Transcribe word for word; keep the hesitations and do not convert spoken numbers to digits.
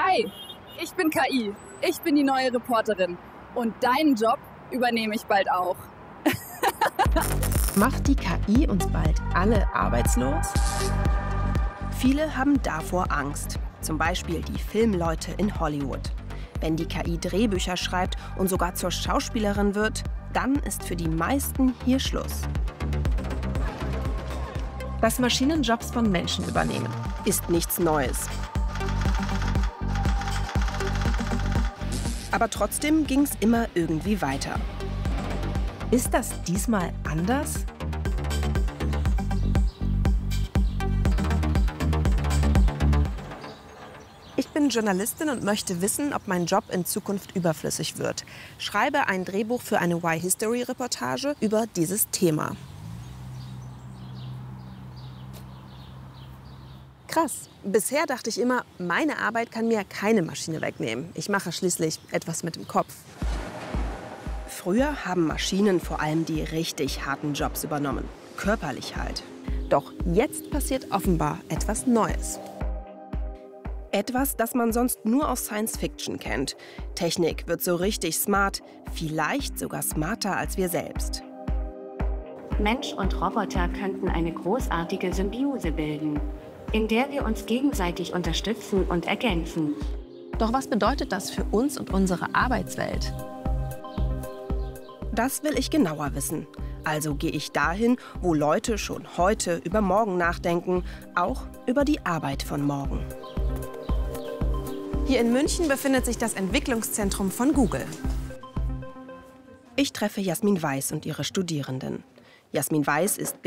Hi, ich bin K I. Ich bin die neue Reporterin. Und deinen Job übernehme ich bald auch. Macht die K I uns bald alle arbeitslos? Viele haben davor Angst. Zum Beispiel die Filmleute in Hollywood. Wenn die K I Drehbücher schreibt und sogar zur Schauspielerin wird, dann ist für die meisten hier Schluss. Dass Maschinen Jobs von Menschen übernehmen, ist nichts Neues. Aber trotzdem ging es immer irgendwie weiter. Ist das diesmal anders? Ich bin Journalistin und möchte wissen, ob mein Job in Zukunft überflüssig wird. Schreibe ein Drehbuch für eine Why-History-Reportage über dieses Thema. Krass. Bisher dachte ich immer, meine Arbeit kann mir keine Maschine wegnehmen. Ich mache schließlich etwas mit dem Kopf. Früher haben Maschinen vor allem die richtig harten Jobs übernommen. Körperlich halt. Doch jetzt passiert offenbar etwas Neues. Etwas, das man sonst nur aus Science Fiction kennt. Technik wird so richtig smart, vielleicht sogar smarter als wir selbst. Mensch und Roboter könnten eine großartige Symbiose bilden, in der wir uns gegenseitig unterstützen und ergänzen. Doch was bedeutet das für uns und unsere Arbeitswelt? Das will ich genauer wissen. Also gehe ich dahin, wo Leute schon heute über morgen nachdenken, auch über die Arbeit von morgen. Hier in München befindet sich das Entwicklungszentrum von Google. Ich treffe Jasmin Weiß und ihre Studierenden. Jasmin Weiß ist